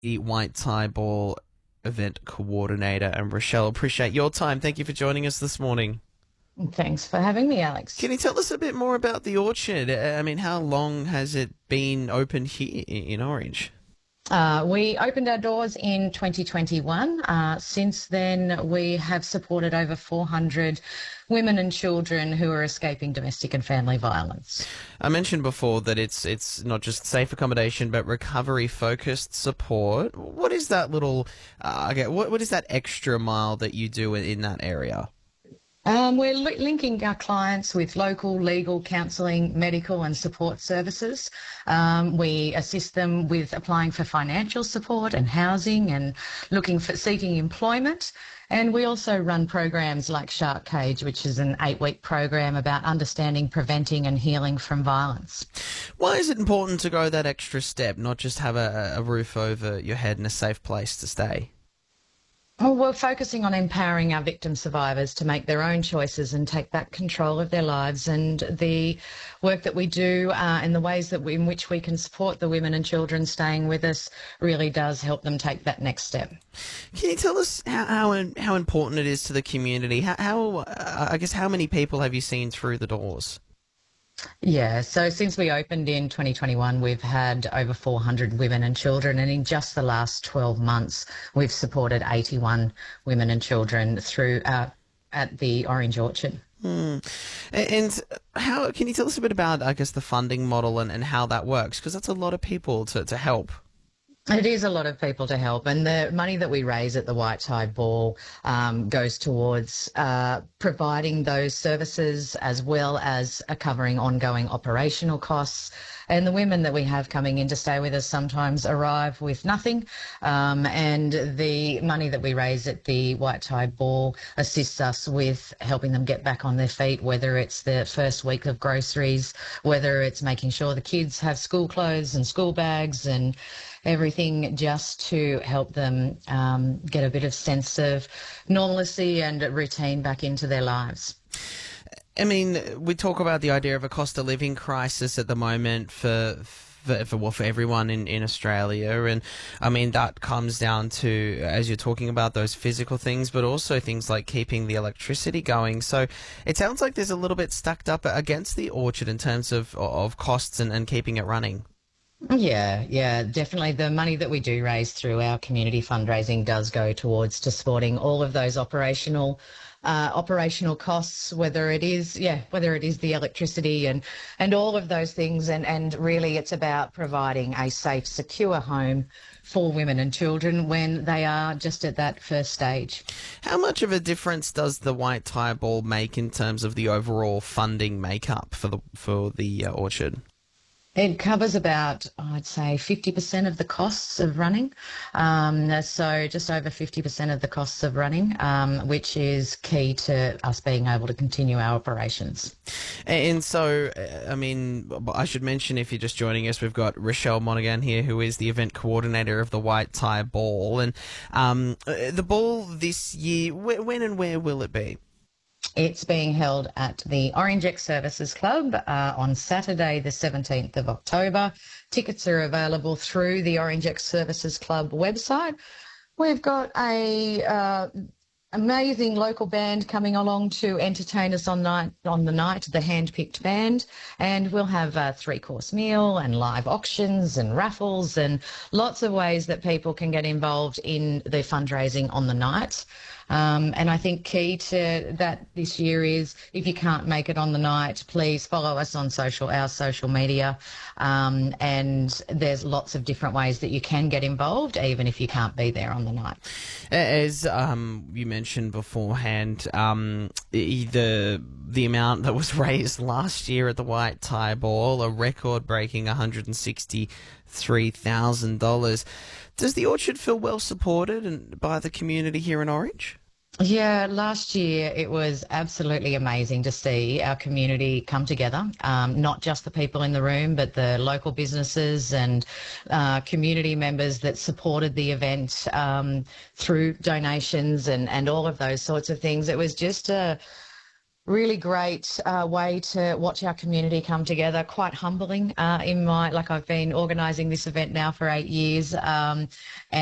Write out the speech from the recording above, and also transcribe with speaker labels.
Speaker 1: the White Tie Ball event coordinator. And Rochelle, appreciate your time. Thank you for joining us this morning.
Speaker 2: Thanks for having me,
Speaker 1: Can
Speaker 2: Alex.
Speaker 1: you tell us a bit more about the orchard? I mean, how long has it been open here in Orange?
Speaker 2: We opened our doors in 2021. Since then, we have supported over 400 women and children who are escaping domestic and family violence.
Speaker 1: I mentioned before that it's not just safe accommodation, but recovery focused support. What is that little, what is that extra mile that you do in that area?
Speaker 2: We're linking our clients with local legal, counselling, medical and support services. We assist them with applying for financial support and housing and seeking employment. And we also run programs like Shark Cage, which is an 8-week program about understanding, preventing and healing from violence.
Speaker 1: Why is it important to go that extra step, not just have a roof over your head and a safe place to stay?
Speaker 2: Well, we're focusing on empowering our victim survivors to make their own choices and take back control of their lives. And the work that we do and the ways in which we can support the women and children staying with us really does help them take that next step.
Speaker 1: Can you tell us how important it is to the community? I guess how many people have you seen through the doors?
Speaker 2: Yeah, so since we opened in 2021, we've had over 400 women and children, and in just the last 12 months, we've supported 81 women and children through at the Orange Orchard.
Speaker 1: And how can you tell us a bit about, I guess, the funding model and how that works? Because that's a lot of people to help.
Speaker 2: It is a lot of people to help, and the money that we raise at the White Tie Ball goes towards providing those services as well as covering ongoing operational costs. And the women that we have coming in to stay with us sometimes arrive with nothing, and the money that we raise at the White Tie Ball assists us with helping them get back on their feet, whether it's the first week of groceries, whether it's making sure the kids have school clothes and school bags and everything, just to help them get a bit of sense of normalcy and routine back into their lives.
Speaker 1: I mean, we talk about the idea of a cost of living crisis at the moment for everyone in Australia. And I mean, that comes down to, as you're talking about, those physical things, but also things like keeping the electricity going. So it sounds like there's a little bit stacked up against the orchard in terms of costs and keeping it running.
Speaker 2: Yeah, definitely. The money that we do raise through our community fundraising does go towards to supporting all of those operational costs, whether it is the electricity and all of those things. And really it's about providing a safe, secure home for women and children when they are just at that first stage.
Speaker 1: How much of a difference does the White Tie Ball make in terms of the overall funding makeup for the orchard?
Speaker 2: It covers about, I'd say, 50% of the costs of running. So just over 50% of the costs of running, which is key to us being able to continue our operations.
Speaker 1: And so, I mean, I should mention, if you're just joining us, we've got Rochelle Monaghan here, who is the event coordinator of the White Tie Ball. And the ball this year, when and where will it be?
Speaker 2: It's being held at the Orange X Services Club on Saturday, the 17th of October. Tickets are available through the Orange X Services Club website. We've got a amazing local band coming along to entertain us on the night, the hand-picked band, and we'll have a 3-course meal and live auctions and raffles and lots of ways that people can get involved in the fundraising on the night. And I think key to that this year is, if you can't make it on the night, please follow us on our social media. And there's lots of different ways that you can get involved, even if you can't be there on the night.
Speaker 1: As you mentioned beforehand, the amount that was raised last year at the White Tie Ball, a record-breaking $163,000. Does the orchard feel well supported by the community here in Orange?
Speaker 2: Yeah, last year it was absolutely amazing to see our community come together, not just the people in the room, but the local businesses and community members that supported the event through donations and all of those sorts of things. It was just Really great way to watch our community come together. Quite humbling in my, like I've been organising this event now for 8 years,